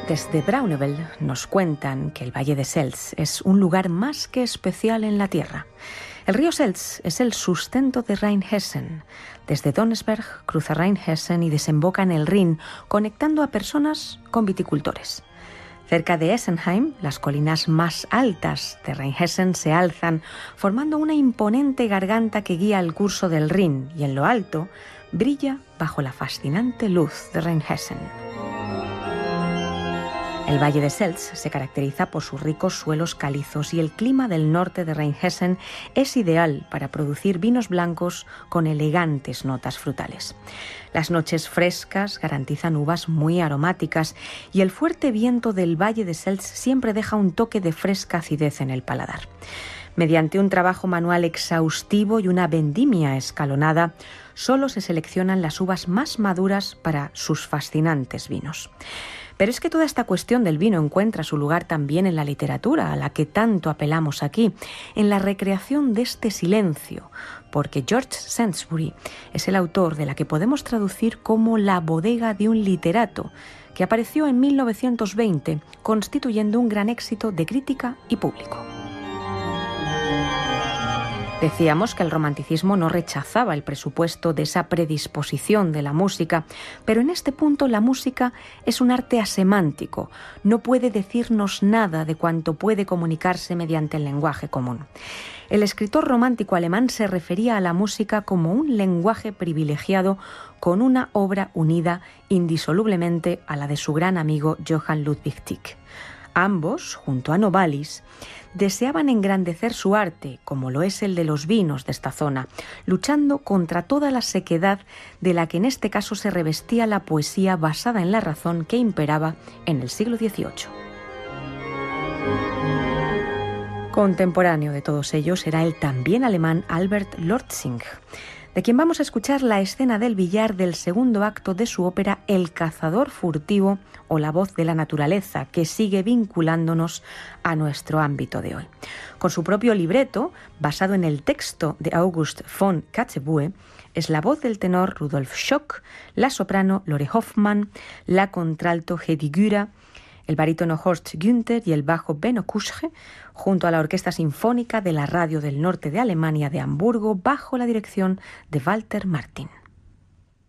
Desde Braunebel nos cuentan que el Valle de Selz es un lugar más que especial en la tierra. El río Selz es el sustento de Rheinhessen. Desde Donnersberg cruza Rheinhessen y desemboca en el Rin, conectando a personas con viticultores. Cerca de Essenheim, las colinas más altas de Rheinhessen se alzan, formando una imponente garganta que guía el curso del Rin, y en lo alto brilla bajo la fascinante luz de Rheinhessen. El Valle de Selz se caracteriza por sus ricos suelos calizos y el clima del norte de Rheinhessen es ideal para producir vinos blancos con elegantes notas frutales. Las noches frescas garantizan uvas muy aromáticas y el fuerte viento del Valle de Selz siempre deja un toque de fresca acidez en el paladar. Mediante un trabajo manual exhaustivo y una vendimia escalonada, solo se seleccionan las uvas más maduras para sus fascinantes vinos. Pero es que toda esta cuestión del vino encuentra su lugar también en la literatura, a la que tanto apelamos aquí, en la recreación de este silencio, porque George Saintsbury es el autor de la que podemos traducir como La bodega de un literato, que apareció en 1920, constituyendo un gran éxito de crítica y público. Decíamos que el romanticismo no rechazaba el presupuesto de esa predisposición de la música, pero en este punto la música es un arte asemántico, no puede decirnos nada de cuanto puede comunicarse mediante el lenguaje común. El escritor romántico alemán se refería a la música como un lenguaje privilegiado con una obra unida indisolublemente a la de su gran amigo Johann Ludwig Tieck. Ambos, junto a Novalis, deseaban engrandecer su arte, como lo es el de los vinos de esta zona, luchando contra toda la sequedad de la que en este caso se revestía la poesía basada en la razón que imperaba en el siglo XVIII. Contemporáneo de todos ellos era el también alemán Albert Lortzing, de quien vamos a escuchar la escena del billar del segundo acto de su ópera El cazador furtivo o La voz de la naturaleza, que sigue vinculándonos a nuestro ámbito de hoy. Con su propio libreto, basado en el texto de August von Kotzebue, es la voz del tenor Rudolf Schock, la soprano Lore Hoffmann, la contralto Hedi Güra, el barítono Horst Günther y el bajo Benno Kuschke, junto a la Orquesta Sinfónica de la Radio del Norte de Alemania de Hamburgo, bajo la dirección de Walter Martin.